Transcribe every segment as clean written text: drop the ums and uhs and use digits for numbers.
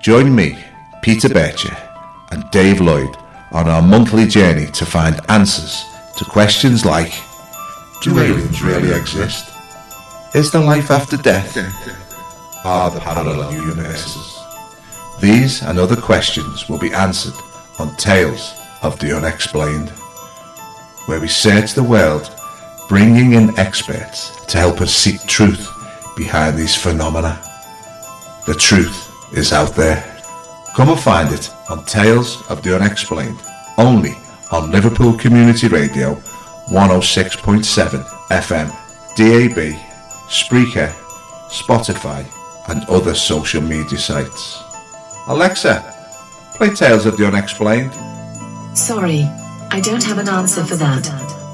Join me, Peter Bircher, and Dave Lloyd on our monthly journey to find answers to questions like: do aliens really exist? Is there life after death? Are there parallel universes? These and other questions will be answered on Tales of the Unexplained, where we search the world, bringing in experts to help us seek truth behind these phenomena. The truth is out there. Come and find it on Tales of the Unexplained, only on Liverpool Community Radio 106.7 FM, DAB, Spreaker, Spotify and other social media sites. Alexa, play Tales of the Unexplained. Sorry, I don't have an answer for that.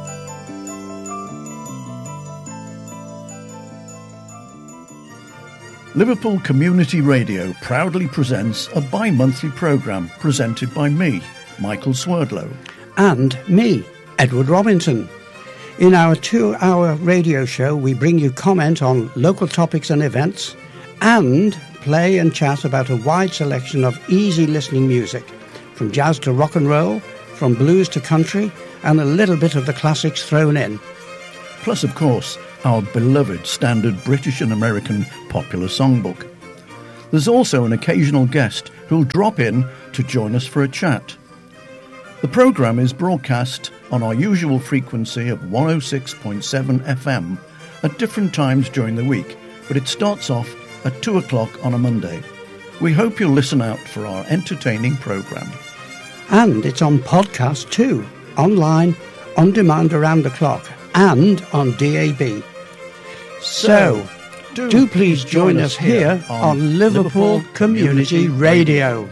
Liverpool Community Radio proudly presents a bi-monthly programme presented by me, Michael Swerdlow. And me, Edward Robinson. In our 2-hour radio show, we bring you comment on local topics and events, and play and chat about a wide selection of easy listening music, from jazz to rock and roll, from blues to country, and a little bit of the classics thrown in. Plus, of course, our beloved standard British and American popular songbook. There's also an occasional guest who'll drop in to join us for a chat. The programme is broadcast on our usual frequency of 106.7 FM at different times during the week, but it starts off at 2 o'clock on a Monday. We hope you'll listen out for our entertaining programme. And it's on podcast too, online, on demand around the clock, and on DAB. So, do please join us here on Liverpool Community Radio.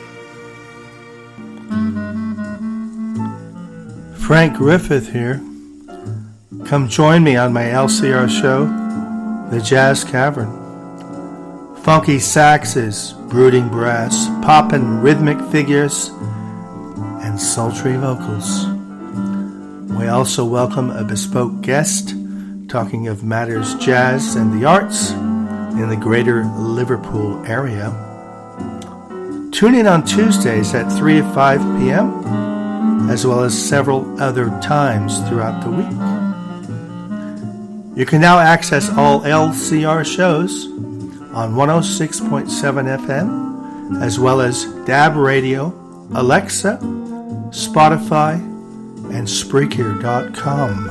Frank Griffith here. Come join me on my LCR show, The Jazz Cavern. Funky saxes, brooding brass, poppin' rhythmic figures, and sultry vocals. We also welcome a bespoke guest talking of matters jazz and the arts in the greater Liverpool area. Tune in on Tuesdays at 3 or 5 p.m., as well as several other times throughout the week. You can now access all LCR shows on 106.7 FM, as well as DAB Radio, Alexa, Spotify, and Spreaker.com.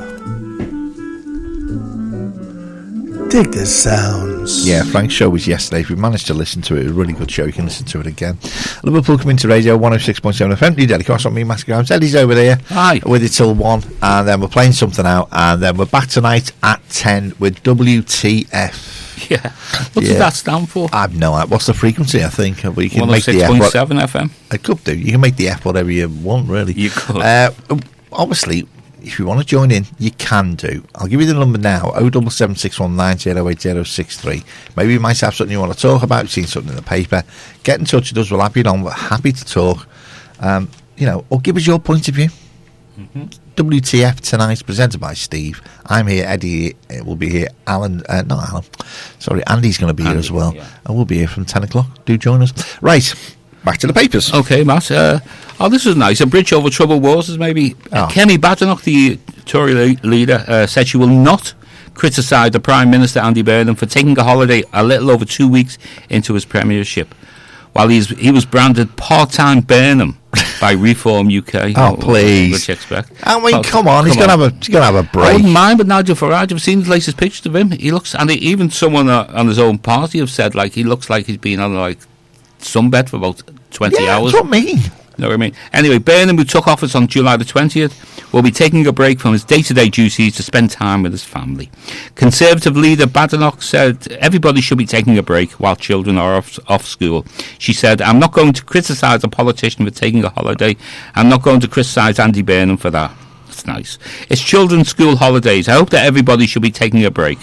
Dig the sounds. Yeah, Frank's show was yesterday. If you managed to listen to it, it was a really good show. You can listen to it again. Liverpool Community Radio 106.7 FM. New Daily Cross on me, Master Grimes. Eddie's over there. Hi. With it till 1, and then we're playing something out, and then we're back tonight at 10 with WTF. Yeah. What does that stand for? I have no idea. What's the frequency, I think? We can make the F. 106.7 FM. It could do. You can make the F whatever you want, really. You could. Obviously, if you want to join in, you can do. I'll give you the number now, 07761908063. Maybe you might have something you want to talk about, you've seen something in the paper. Get in touch with us, we'll have you on, we're happy to talk. Or give us your point of view. Mm-hmm. WTF tonight, presented by Steve. I'm here, Eddie will be here, Andy's going to be here as well. Yeah. And we'll be here from 10 o'clock. Do join us. Right. Back to the papers. Okay, Matt. This is nice. A bridge over troubled waters, maybe. Kemi Badenoch, the Tory leader, said she will not criticise the Prime Minister, Andy Burnham, for taking a holiday a little over 2 weeks into his premiership, while he was branded part-time Burnham by Reform UK. Please. What you expect? I mean, come on. He's going to have a break. I wouldn't mind, but Nigel Farage, I've seen the latest pictures of him. He looks, and even someone on his own party have said, he looks like he's been on, sunbed for about 20 hours. That's what I mean. Know what I mean? Anyway, Burnham, who took office on July the 20th, will be taking a break from his day-to-day duties to spend time with his family. Conservative leader Badenoch said everybody should be taking a break while children are off school. She said, I'm not going to criticise a politician for taking a holiday. I'm not going to criticise Andy Burnham for that. That's nice. It's children's school holidays. I hope that everybody should be taking a break.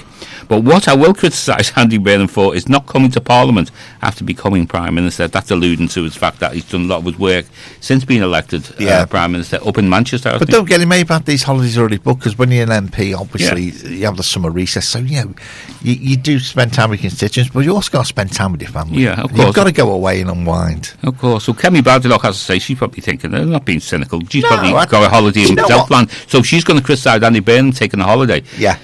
But what I will criticise Andy Burnham for is not coming to Parliament after becoming Prime Minister. That's alluding to his fact that he's done a lot of his work since being elected Prime Minister up in Manchester. I But think. don't get him made about these holidays already booked, because when you're an MP, obviously you have the summer recess, so you do spend time with constituents, but you also got to spend time with your family. Yeah, of You've course. got to go away and unwind. Of course. So Kemi Badenoch, as I say, she's probably thinking, they're not being cynical. She's No, probably I- got a holiday you in know Southland. So she's going to criticise Andy Burnham taking a holiday. Yeah.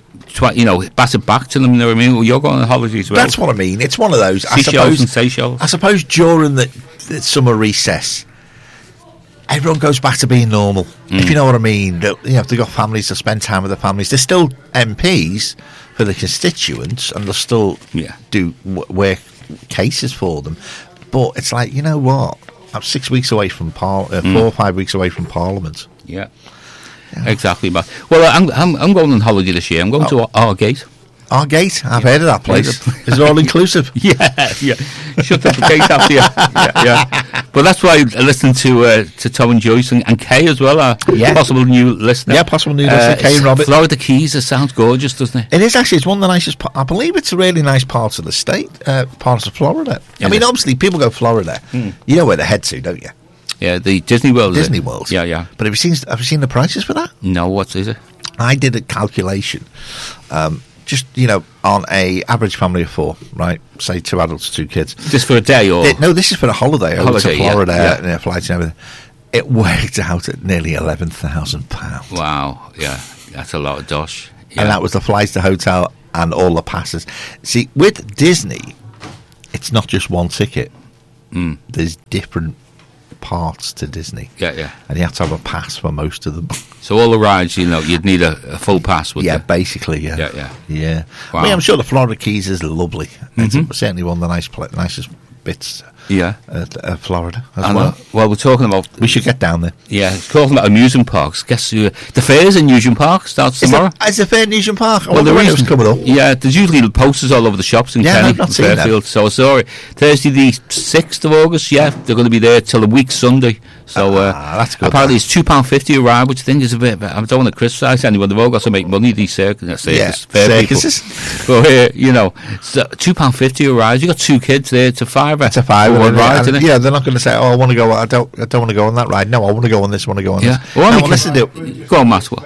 Pass it back to them, you know what I mean? Well, you're going on holiday as well. That's what I mean. It's one of those. Seashells and Seychelles. I suppose during the summer recess, everyone goes back to being normal. If you know what I mean. If they've got families to spend time with their families, they're still MPs for the constituents, and they'll still do work cases for them. But it's like, you know what? I'm 6 weeks away from 4 or 5 weeks away from Parliament. Yeah. Exactly. But well, I'm going on holiday this year. I'm going to Argate. Argate, I've heard of that place. Is it all inclusive? Yeah. Shut up the gate after you. Yeah. But that's why I listened to Tom and Joyce and Kay as well, our possible new listener. Yeah, possible new listener, Kay and Robert. Florida Keys, it sounds gorgeous, doesn't it? It is actually. It's one of the nicest. I believe it's a really nice part of the state, parts of Florida. I mean, obviously, people go Florida. You know where they head to, don't you? Yeah, the Disney World. Disney World. Yeah. But have you seen the prices for that? No, what is it? I did a calculation. Just, on a average family of 4, right? Say 2 adults, 2 kids. Just for a day, or No, this is for a holiday over to Florida, yeah. Flights and everything. It worked out at nearly £11,000. Wow, yeah, that's a lot of dosh. Yeah. And that was the flights, the hotel, and all the passes. See, with Disney, it's not just one ticket. There's different parts to Disney. Yeah. And you have to have a pass for most of them. So all the rides, you'd need a full pass, wouldn't you? Basically, yeah. Wow. I mean, I'm sure the Florida Keys is lovely. It's certainly one of the nicest bits of Florida as well. Well, we're talking about... We should get down there. Yeah, talking about amusement parks. Guess the fair's in Nugent Park starts tomorrow. Is the fair in Nugent Park? Well, the reason coming up. Yeah, there's usually posters all over the shops in Kenny, I've not seen Fairfield. So I saw it Thursday the 6th of August. Yeah, they're going to be there till the week Sunday. So that's good. Apparently it's £2.50 a ride, which I think is a bit. I don't want to criticise anyone. They've all got to make money. These circuses, circuses. But so £2.50 a ride. You got 2 kids there. It's a £5. It's a £5 one ride, isn't it? Yeah, they're not going to say, "Oh, I want to go. I don't want to go on that ride." No, I want to go on this. Want to go on this. Well, listen to it. Go on, Maxwell.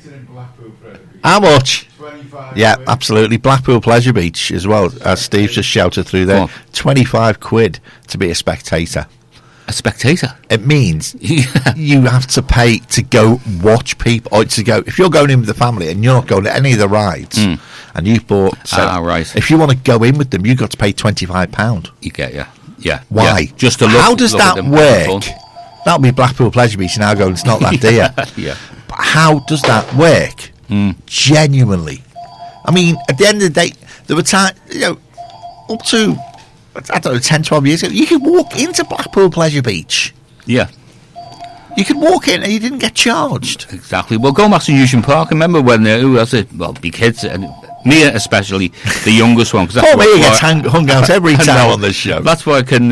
How much? Yeah, absolutely. Blackpool Pleasure Beach as well, as Steve just shouted through there. £25 to be a spectator. A spectator? It means you have to pay to go watch people, or to go. If you're going in with the family and you're not going to any of the rides, and you've bought, right. If you want to go in with them, you've got to pay £25. You get, yeah. Why? Yeah. Just to look. How does that work? That'll be Blackpool Pleasure Beach now going, it's not that dear. Yeah. But how does that work? Genuinely. I mean, at the end of the day, there were times, up to, I don't know, 10, 12 years ago, you could walk into Blackpool Pleasure Beach. Yeah. You could walk in and you didn't get charged. Exactly. Well, going back to Nugent Park, I remember when, who was it? Well, big kids, and me especially, the youngest one. Poor me gets hung out every time on this show. That's what I can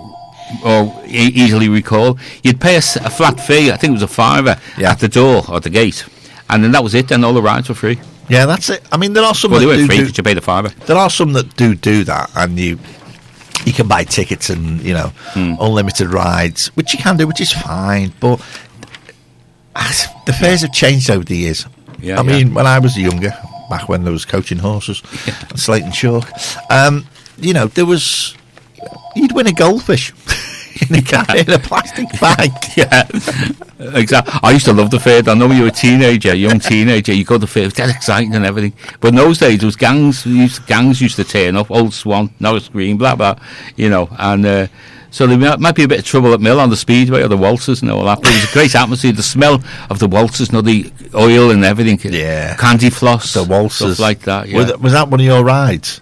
easily recall. You'd pay a flat fee, I think it was a £5 at the door or the gate, and then that was it, then all the rides were free. Yeah, that's it. I mean, there are some they that weren't do free because you paid the £5. There are some that do that, and you can buy tickets and, unlimited rides, which you can do, which is fine, but the fares have changed over the years. Yeah, I mean, when I was younger, back when there was coaching horses and slate and chalk, there was, you'd win a goldfish in a plastic bag. Yeah, exactly. I used to love the fair. I know you were a young teenager, you go to the fair, it was dead exciting and everything. But in those days, there was gangs used to turn up, Old Swan, Norris Green, blah, blah, and so there might be a bit of trouble at Mill on the Speedway or the waltzers and all that. But it was a great atmosphere. The smell of the waltzers, the oil and everything. Yeah. Candy floss. The waltzers. Stuff like that, yeah. Was that one of your rides?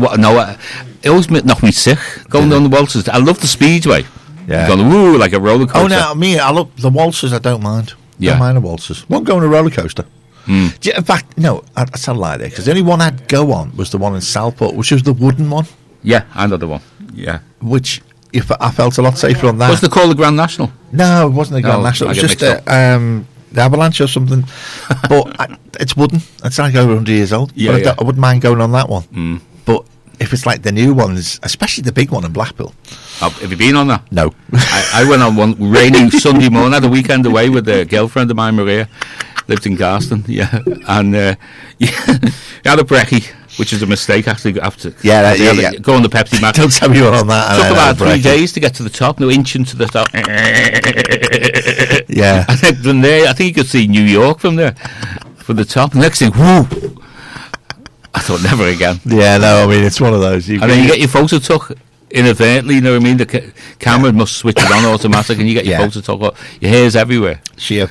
It always knocked me sick, going on the waltzers. I love the Speedway. Yeah. Going, woo, like a roller coaster. Oh, no, I love the waltzers, I don't mind. Yeah. Don't mind the waltzers. Won't go on a roller coaster. In fact, no, I tell a lie there, because the only one I'd go on was the one in Southport, which was the wooden one. Yeah, another one. Yeah. Which, I felt a lot safer on that. Was they called the Grand National? No, it wasn't the Grand National. It was just the Avalanche or something. But it's wooden. It's like over 100 years old. Yeah, but yeah. I wouldn't mind going on that one. But if it's like the new ones, especially the big one in Blackpool. Have you been on that? No. I went on one rainy Sunday morning. Had a weekend away with a girlfriend of mine, Maria. Lived in Garston, yeah. And we had a brekkie, which is a mistake, actually. After go on the Pepsi Max. Don't tell me you're on that. Took about 3 days to get to the top, no inching to the top. Yeah. And then from there, I think you could see New York from there, from the top. Next thing, whoo! I thought, never again. Yeah, no, I mean, it's one of those. And then you get your photo took inadvertently, you know what I mean? The camera must switch it on automatic, and you get your photo took. Your hair's everywhere. Sheer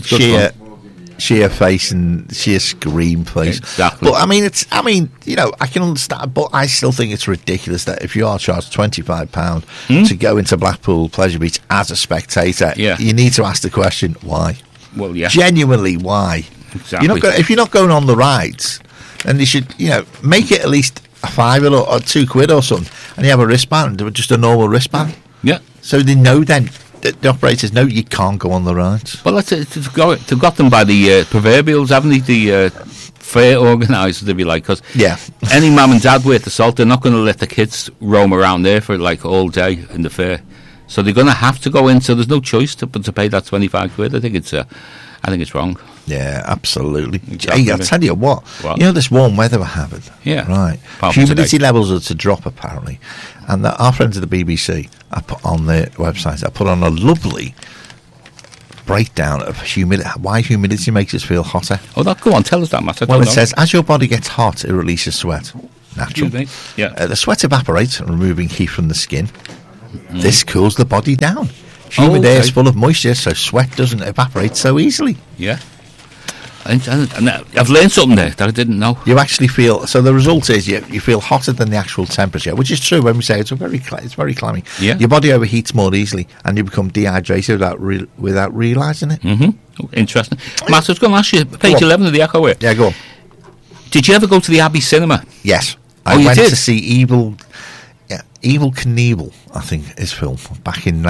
face and sheer scream face. Exactly. But I mean, I can understand, but I still think it's ridiculous that if you are charged £25 to go into Blackpool Pleasure Beach as a spectator, you need to ask the question, why? Well, yeah. Genuinely, why? Exactly. If you're not going on the rides, then you should, make it at least a £5 or £2 or something, and you have a wristband, just a normal wristband. Yeah. So they know then. The operators know you can't go on the rides. Well, they've got them by the proverbials, haven't they? The fair organisers, if you like, because any mum and dad worth the salt, they're not going to let the kids roam around there for like all day in the fair. So they're going to have to go in. So there's no choice to pay that £25. I think it's wrong. Yeah, absolutely. Exactly. Hey, I'll tell you what. This warm weather we're having. Yeah. Right. Humidity levels are to drop, apparently. And our friends at the BBC, I put on their website, I put on a lovely breakdown of why humidity makes us feel hotter. Oh, go on, tell us that, Matt. Well, it says, as your body gets hot, it releases sweat. Natural. Yeah. The sweat evaporates, removing heat from the skin. This cools the body down. Humid air is full of moisture, so sweat doesn't evaporate so easily. Yeah. And I've learned something there that I didn't know. You actually feel, so the result is you feel hotter than the actual temperature, which is true when we say it's very clammy. Yeah. Your body overheats more easily, and you become dehydrated without realising it. Mm-hmm. Interesting. Matt, I was going to ask you, page 11 of the Echo here. Yeah, go on. Did you ever go to the Abbey Cinema? Yes. I went to see Evil Knievel, I think, his film, back in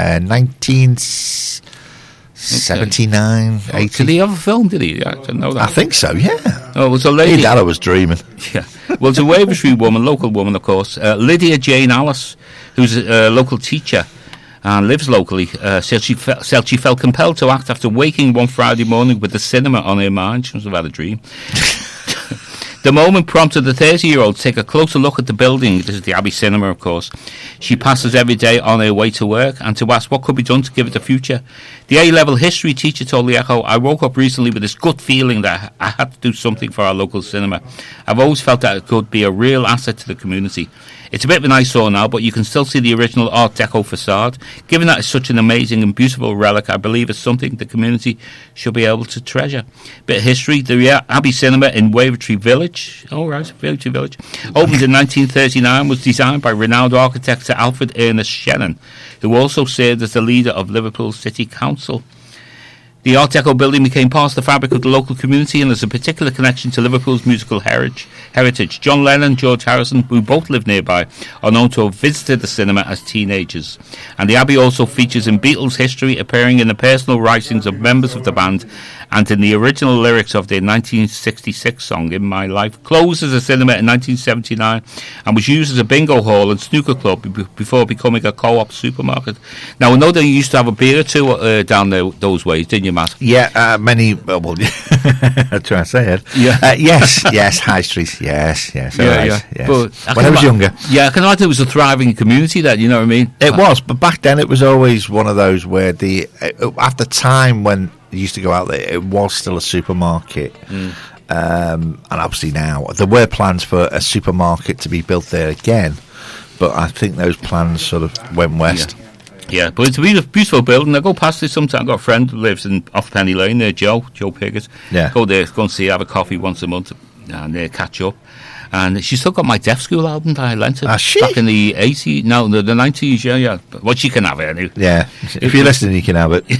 1979, 80. Did he have a film, did he? I didn't know that. I think so, yeah. Oh, it was a lady. Dad, I was dreaming. Yeah. Well, it's a Wavertree woman, local woman, of course, Lydia Jane Alice, who's a local teacher and lives locally, said she felt compelled to act after waking one Friday morning with the cinema on her mind. She must have had a dream. The moment prompted the 30-year-old to take a closer look at the building. This is the Abbey Cinema, of course. She passes every day on her way to work and to ask what could be done to give it a future. The A-level history teacher told the Echo, I woke up recently with this gut feeling that I had to do something for our local cinema. I've always felt that it could be a real asset to the community. It's a bit of an eyesore now, but you can still see the original Art Deco facade. Given that it's such an amazing and beautiful relic, I believe it's something the community should be able to treasure. Bit of history, the Abbey Cinema in Wavertree Village, Wavertree Village, opened in 1939, was designed by renowned architect Sir Alfred Ernest Shannon, who also served as the leader of Liverpool City Council. The Art Deco building became part of the fabric of the local community and has a particular connection to Liverpool's musical heritage. John Lennon, George Harrison, who both live nearby, are known to have visited the cinema as teenagers. And the Abbey also features in Beatles history, appearing in the personal writings of members of the band and in the original lyrics of their 1966 song, In My Life. Closed as a cinema in 1979 and was used as a bingo hall and snooker club before becoming a co-op supermarket. Now, I know they used to have a beer or two down there those ways, didn't you, Matt? Yeah, many. Well, I'm trying to say it. Yeah. Yes. High Street. Yes. Yeah. But when I was younger. Yeah, I can imagine it was a thriving community then. You know what I mean? It was, but back then it was always one of those where at the time when you used to go out there, it was still a supermarket. And obviously now there were plans for a supermarket to be built there again, but I think those plans sort of went west. Yeah, but it's a beautiful building. I go past it sometimes. I've got a friend who lives off Penny Lane there, Joe Piggott. Yeah. Go there, go and see, have a coffee once a month and catch up. And she's still got my Deaf School album that I lent her back in the 80s, no, the 90s, yeah. But she can have it anyway. Yeah, if you're listening, you can have it.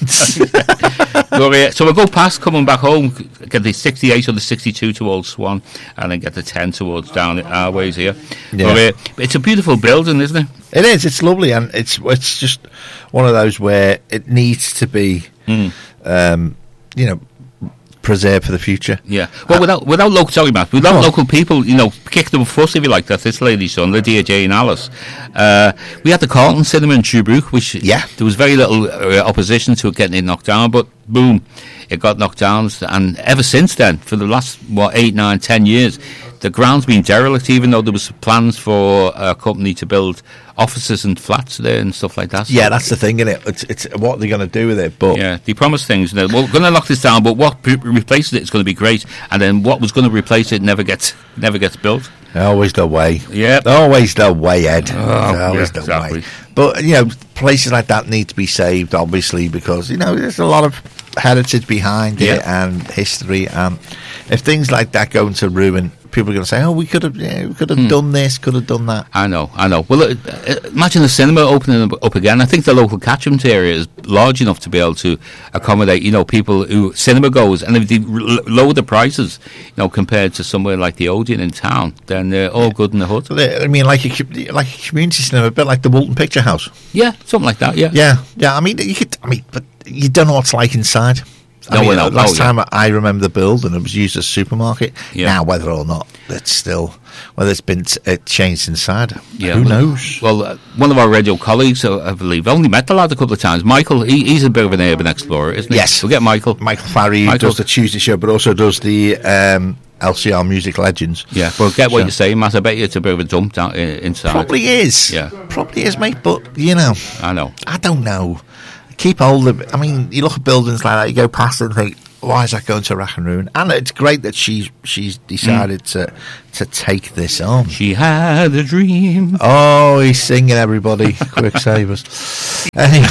So I go past, coming back home, get the 68 or the 62 to Old Swan, and then get the 10 towards down our ways here. Yeah. But it's a beautiful building, isn't it? It is, it's lovely, and it's just one of those where it needs to be preserve for the future. Yeah. Well, without local, sorry, Matt, without local people, kick them a fuss, if you like. That's this lady's son, Lydia Jane Alice. We had the Carlton Cinema in Shrewsbury, which there was very little opposition to it getting it knocked down, but boom, it got knocked down. And ever since then, for the last 8, 9, 10 years, the ground's been derelict, even though there was plans for a company to build offices and flats there and stuff like that. So that's the thing, isn't it? It's what they're going to do with it. But yeah, they promised things. We're going to lock this down, but what replaces it is going to be great. And then what was going to replace it never gets built. Always the way. Yeah. Always the way, Ed. Always the exactly. way. But, places like that need to be saved, obviously, because, there's a lot of heritage behind it and history. And if things like that go into ruin, people are going to say, we could have done this, could have done that. I know. Well, imagine the cinema opening up again. I think the local catchment area is large enough to be able to accommodate, people who cinema goers. And if they lower the prices, compared to somewhere like the Odeon in town, then they're all good in the hood. I mean, like a community cinema, a bit like the Walton Picture House. Yeah, something like that. Yeah. I mean, but you don't know what it's like inside. Last time I remember the building, it was used as a supermarket. Yeah. Now, whether or not it's been changed inside, who knows? Well, one of our radio colleagues, I believe, only met the lad a couple of times. Michael, he's a bit of an urban explorer, isn't he? Yes. We'll get Michael. Michael Farry does the Tuesday show, but also does the LCR Music Legends. Yeah, well, get what you're saying, Matt. I bet you it's a bit of a dump down inside. Probably is. Yeah. Probably is, mate, but, I know. I don't know. Keep hold of it. I mean, you look at buildings like that, you go past it and think, why is that going to rack and ruin? And it's great that she's decided to take this on. She had a dream. Oh, he's singing, everybody. Quick savers. Anyway.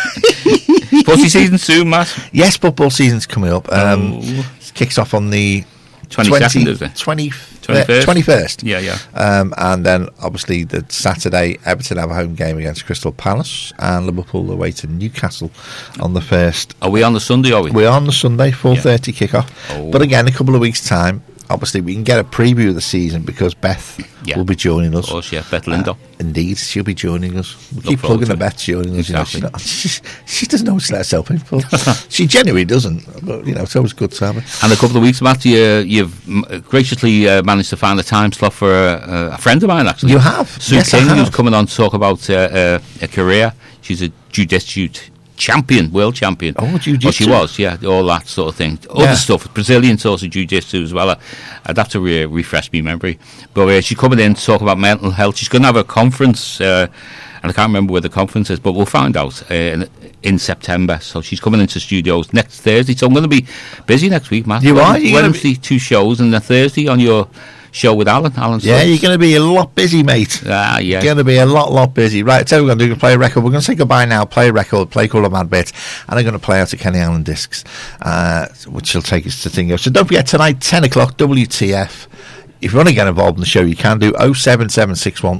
Footy season soon, Matt? Yes, football season's coming up. It kicks off on the 22nd, is it? 21st. Yeah. And then, obviously, the Saturday, Everton have a home game against Crystal Palace, and Liverpool away to Newcastle on the 1st. Are we on the Sunday, are we? We're on the Sunday, 4:30 kick-off. Oh. But again, a couple of weeks' time, obviously, we can get a preview of the season because Beth will be joining us. Of course, yeah, Beth Lindo. Indeed, she'll be joining us. We keep plugging the Beth joining us. Exactly. She doesn't know to let herself in. She genuinely doesn't. But, it's always good to have her. And a couple of weeks, Matt, you've graciously managed to find a time slot for a friend of mine, actually. You have? Sue King, who's coming on to talk about a career. She's a jiu-jitsu world champion. Oh, jiu-jitsu. Well, she was, all that sort of thing. Other stuff, Brazilian sort of jiu-jitsu as well. I'd have to refresh my memory. But she's coming in to talk about mental health. She's going to have a conference, and I can't remember where the conference is, but we'll find out in September. So she's coming into studios next Thursday. So I'm going to be busy next week, Matt. You are? Wednesday, 2 shows, and then Thursday on your show with Alan. Yeah, you're going to be a lot busy, mate. Yeah. You're going to be a lot busy. Right, so we're going to do play a record. We're going to say goodbye now, play a record, play Call of Mad Bits, and I'm going to play out at Kenny Allen Discs, which will take us to Tingo. So don't forget, tonight, 10 o'clock, WTF. If you want to get involved in the show, you can do 07761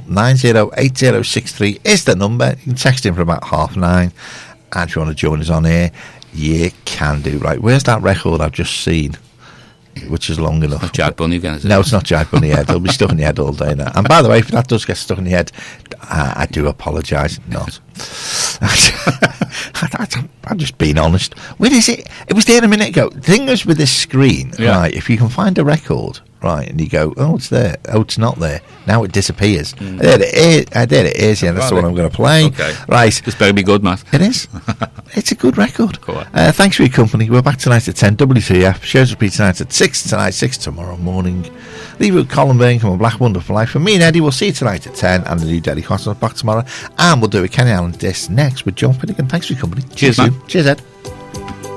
908063 is the number. You can text in for about 9:30. And if you want to join us on air, you can do. Right, where's that record I've just seen? Which is long enough. Not Jive Bunny again, is it? No, it's not Jive Bunny Head. It'll be stuck in your head all day now. And by the way, if that does get stuck in your head, I do apologise. Not. I'm just being honest. Where is it? It was there a minute ago. The thing is with this screen, right, if you can find a record, right, and you go, oh, it's there. Oh, it's not there. Now it disappears. There it is. Yeah, that's the one I'm going to play. Okay. Right. This better be good, Matt. It is. It's a good record. Cool. Thanks for your company. We're back tonight at 10. WTF. Shows repeat tonight at 6 tonight, 6 tomorrow morning. Leave it with Colin Birmingham and Black Wonderful Life. For me and Eddie, we'll see you tonight at 10, and the new Daddy Cosmos back tomorrow. And we'll do a Kenny Allen Disc next with John Finnegan. Thanks for your company. Cheers, man. Cheers, Ed.